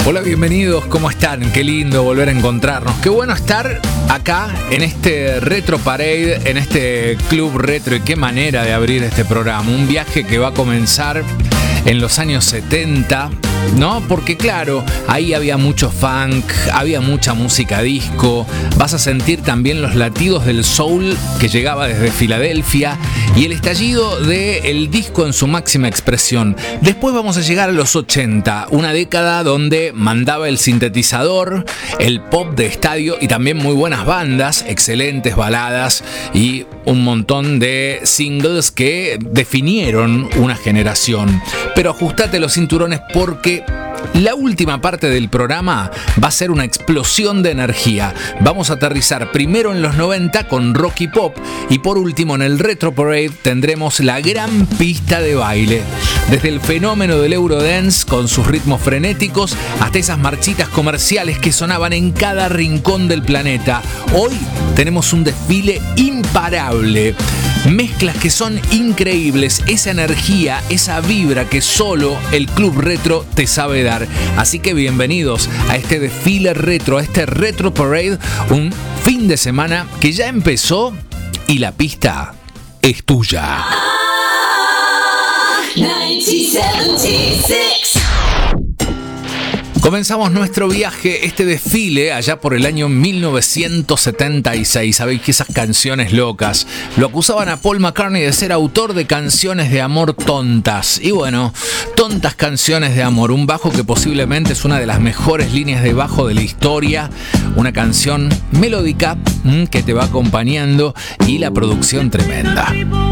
Hola, bienvenidos, ¿cómo están? Qué lindo volver a encontrarnos. Qué bueno estar acá en este Retro Parade, en este Club Retro, y qué manera de abrir este programa. Un viaje que va a comenzar en los años 70, ¿no? Porque claro, ahí había mucho funk, había mucha música disco, vas a sentir también los latidos del soul que llegaba desde Filadelfia y el estallido del disco en su máxima expresión. Después vamos a llegar a los 80, una década donde mandaba el sintetizador, el pop de estadio y también muy buenas bandas, excelentes baladas y un montón de singles que definieron una generación. Pero ajustate los cinturones porque la última parte del programa va a ser una explosión de energía. Vamos a aterrizar primero en los 90 con rock y pop y por último en el Retro Parade tendremos la gran pista de baile. Desde el fenómeno del Eurodance con sus ritmos frenéticos hasta esas marchitas comerciales que sonaban en cada rincón del planeta. Hoy tenemos un desfile imparable. Mezclas que son increíbles, esa energía, esa vibra que solo el Club Retro te sabe dar. Así que bienvenidos a este desfile retro, a este Retro Parade, un fin de semana que ya empezó y la pista es tuya. 1976. Comenzamos nuestro viaje, este desfile, allá por el año 1976. Sabéis que esas canciones locas lo acusaban a Paul McCartney de ser autor de canciones de amor tontas. Y bueno, tontas canciones de amor. Un bajo que posiblemente es una de las mejores líneas de bajo de la historia. Una canción melódica que te va acompañando y la producción tremenda.